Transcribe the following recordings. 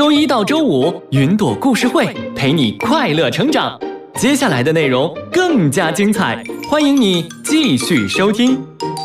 周一到周五，云朵故事会陪你快乐成长。接下来的内容更加精彩，欢迎你继续收听。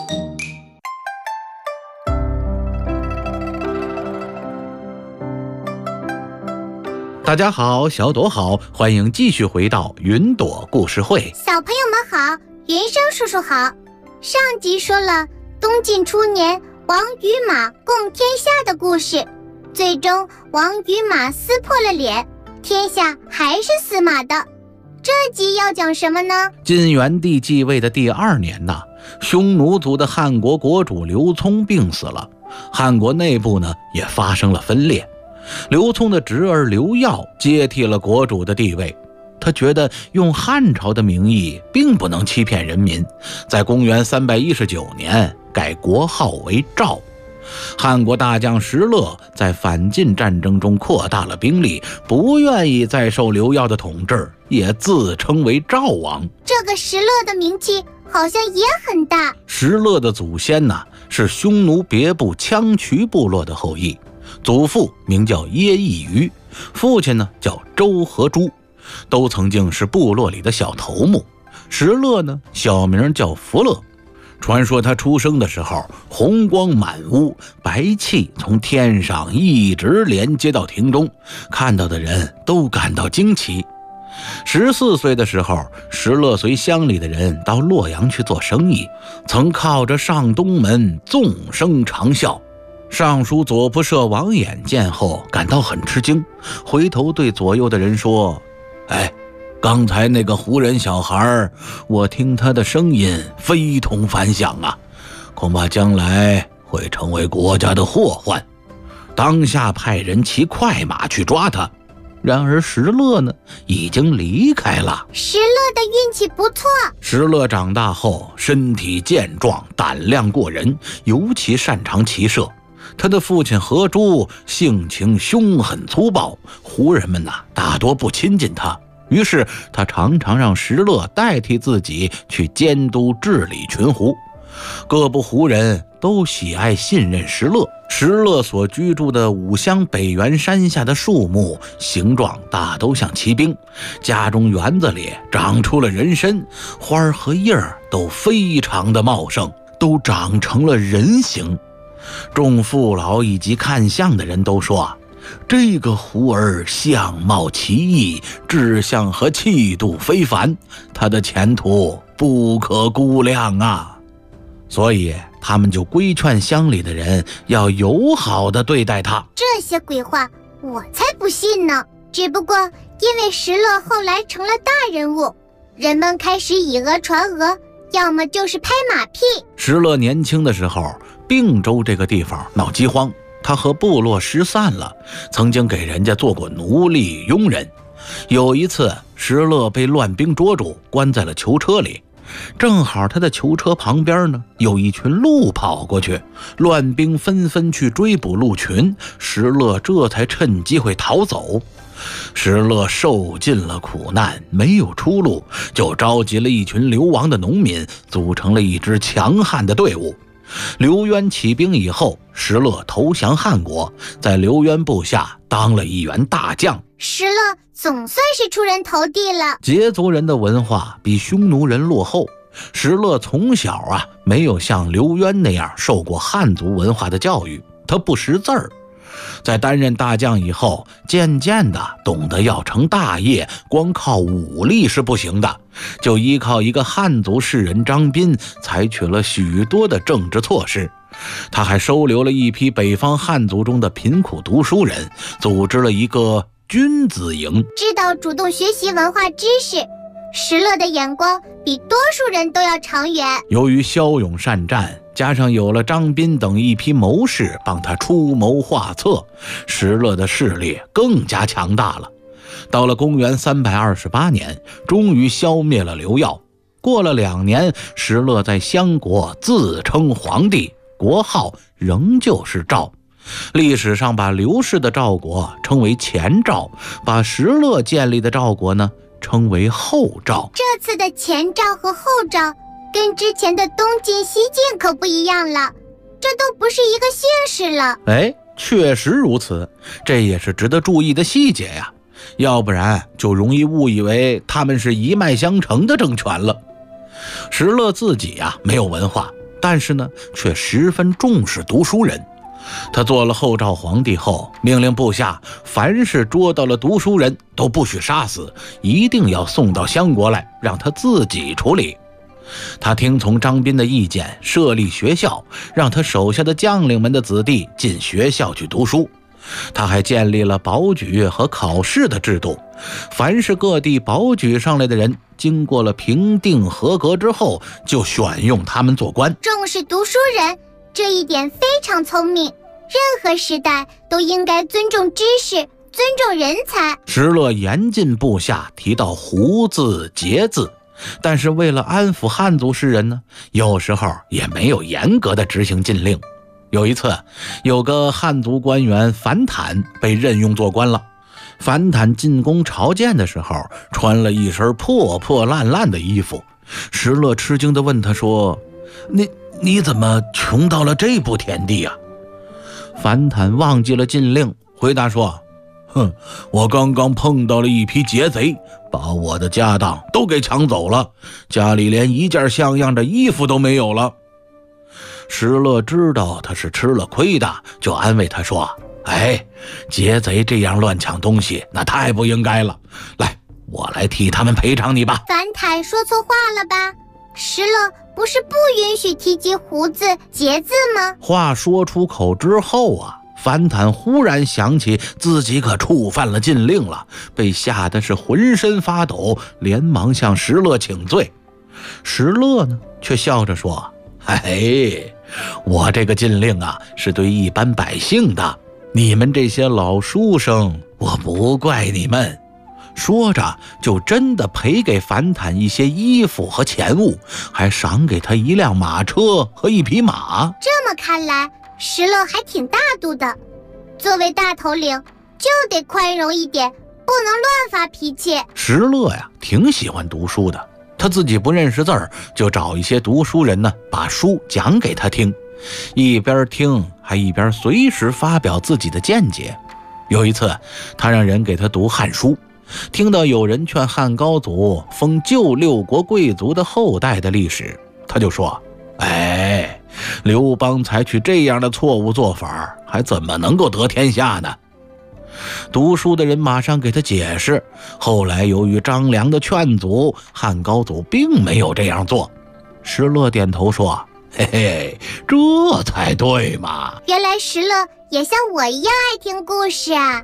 大家好，小朵好，欢迎继续回到云朵故事会。 小朋友们好，云生叔叔好。上集说了东晋初年王与马共天下的故事，最终王与马撕破了脸，天下还是司马的。这集要讲什么呢？ 晋元帝继位的第2年呐，匈奴族的汉国国主刘聪病死了，汉国内部呢也发生了分裂。刘聪的侄儿刘耀接替了国主的地位，他觉得用汉朝的名义并不能欺骗人民，在公元319年改国号为赵。汉国大将石勒在反晋战争中扩大了兵力，不愿意再受刘耀的统治，也自称为赵王。 这个石勒的名气好像也很大。 石勒的祖先呢，是匈奴别部羌渠部落的后裔，祖父名叫耶益余，父亲呢叫周和珠，都曾经是部落里的小头目。石勒呢，小名叫福勒。传说他出生的时候红光满屋，白气从天上一直连接到庭中，看到的人都感到惊奇。14岁的时候，石勒随乡里的人到洛阳去做生意，曾靠着上东门纵声长啸。尚书左仆射王衍见后感到很吃惊，回头对左右的人说：刚才那个胡人小孩，我听他的声音非同凡响啊，恐怕将来会成为国家的祸患。当下派人骑快马去抓他。然而石勒呢，已经离开了。 石勒的运气不错。 石勒长大后身体健壮，胆量过人，尤其擅长骑射。他的父亲何珠性情凶狠粗暴，胡人们大多不亲近他，于是他常常让石勒代替自己去监督治理群胡。各部胡人都喜爱信任石勒。石勒所居住的5乡北原山下的树木形状大都像骑兵，家中园子里长出了人参，花和叶儿都非常的茂盛，都长成了人形。众父老以及看相的人都说，这个胡儿相貌奇异，志向和气度非凡，他的前途不可估量啊！所以他们就规劝乡里的人要友好地对待他。 这些鬼话我才不信呢！只不过因为石勒后来成了大人物，人们开始以讹传讹，要么就是拍马屁。 石勒年轻的时候，并州这个地方闹饥荒，他和部落失散了，曾经给人家做过奴隶佣人。有一次石勒被乱兵捉住，关在了囚车里，正好他的囚车旁边呢有一群鹿跑过去，乱兵纷纷去追捕鹿群，石勒这才趁机会逃走。石勒受尽了苦难，没有出路，就召集了一群流亡的农民，组成了一支强悍的队伍。刘渊起兵以后，石勒投降汉国，在刘渊部下当了一员大将。 石勒总算是出人头地了。 羯族人的文化比匈奴人落后，石勒从小没有像刘渊那样受过汉族文化的教育，他不识字儿。在担任大将以后，渐渐地懂得要成大业，光靠武力是不行的，就依靠一个汉族士人张宾，采取了许多的政治措施。他还收留了一批北方汉族中的贫苦读书人，组织了一个君子营， 知道主动学习文化知识。石勒的眼光比多数人都要长远。 由于骁勇善战，加上有了张宾等一批谋士帮他出谋划策，石勒的势力更加强大了。到了公元328年，终于消灭了刘耀。过了2年，石勒在襄国自称皇帝，国号仍旧是赵。历史上把刘氏的赵国称为前赵，把石勒建立的赵国呢称为后赵。 这次的前赵和后赵跟之前的东晋西晋可不一样了，这都不是一个姓氏了。 确实如此，这也是值得注意的细节呀，要不然就容易误以为他们是一脉相承的政权了。石勒自己呀没有文化，但是呢却十分重视读书人。他做了后赵皇帝后，命令部下凡是捉到了读书人都不许杀死，一定要送到襄国来，让他自己处理。他听从张宾的意见，设立学校，让他手下的将领们的子弟进学校去读书。他还建立了保举和考试的制度，凡是各地保举上来的人，经过了评定合格之后，就选用他们做官。 重视读书人，这一点非常聪明，任何时代都应该尊重知识，尊重人才。 石勒严禁部下提到胡字、节字，但是为了安抚汉族士人呢，有时候也没有严格的执行禁令。有一次，有个汉族官员樊坦被任用做官了。樊坦进宫朝见的时候，穿了一身破破烂烂的衣服。石勒吃惊地问他说：你怎么穷到了这步田地啊？樊坦忘记了禁令，回答说：我刚刚碰到了一批劫贼，把我的家当都给抢走了，家里连一件像样的衣服都没有了。石勒知道他是吃了亏的，就安慰他说：劫贼这样乱抢东西，那太不应该了，来，我来替他们赔偿你吧。 樊坦说错话了吧？石勒不是不允许提及胡字、节字吗？ 话说出口之后啊，樊坦忽然想起自己可触犯了禁令了，被吓得是浑身发抖，连忙向石勒请罪。石勒呢，却笑着说：我这个禁令啊，是对一般百姓的，你们这些老书生，我不怪你们。说着就真的赔给樊坦一些衣服和钱物，还赏给他一辆马车和一匹马。 这么看来，石勒还挺大度的。作为大头领，就得宽容一点，不能乱发脾气。 石勒呀，挺喜欢读书的，他自己不认识字儿，就找一些读书人呢，把书讲给他听，一边听还一边随时发表自己的见解。有一次，他让人给他读《汉书》，听到有人劝汉高祖封旧六国贵族的后代的历史，他就说：刘邦采取这样的错误做法，还怎么能够得天下呢？读书的人马上给他解释，后来由于张良的劝阻，汉高祖并没有这样做。石勒点头说：这才对嘛。 原来石勒也像我一样爱听故事啊。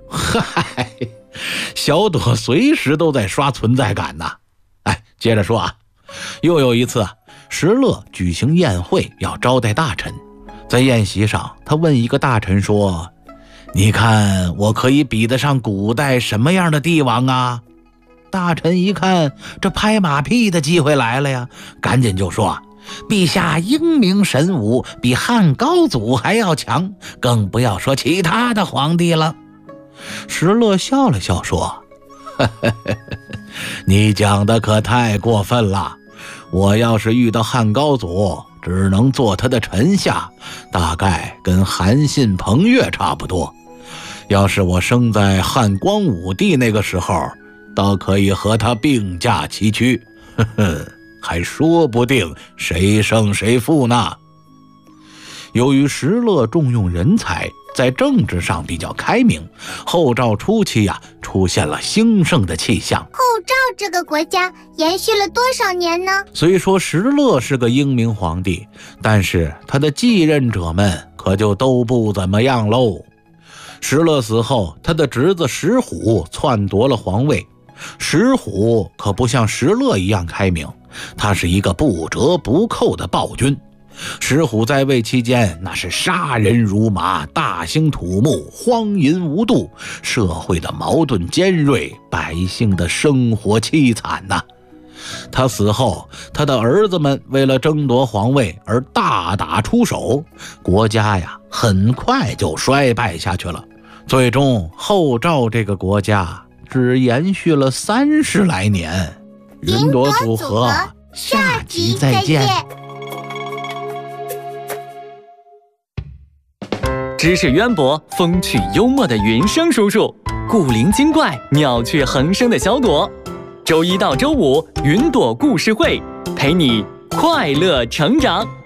小朵随时都在刷存在感呢。接着说啊，又有一次，石勒举行宴会，要招待大臣。在宴席上，他问一个大臣说：你看我可以比得上古代什么样的帝王啊？大臣一看这拍马屁的机会来了呀，赶紧就说：陛下英明神武，比汉高祖还要强，更不要说其他的皇帝了。石勒笑了笑说：你讲的可太过分了，我要是遇到汉高祖，只能做他的臣下，大概跟韩信、彭越差不多。要是我生在汉光武帝那个时候，倒可以和他并驾齐驱，还说不定谁胜谁负呢。由于石勒重用人才，在政治上比较开明，后赵初期出现了兴盛的气象。 后赵这个国家延续了多少年呢？ 虽说石勒是个英明皇帝，但是他的继任者们可就都不怎么样喽。石勒死后，他的侄子石虎篡夺了皇位。石虎可不像石勒一样开明，他是一个不折不扣的暴君。石虎在位期间，那是杀人如麻，大兴土木，荒淫无度，社会的矛盾尖锐，百姓的生活凄惨呐。他死后，他的儿子们为了争夺皇位而大打出手，国家很快就衰败下去了。最终后赵这个国家只延续了30来年。云朵组合，下集再见。 知识渊博、风趣幽默的云生叔叔，古灵精怪、妙趣横生的小朵。周一到周五，云朵故事会陪你快乐成长。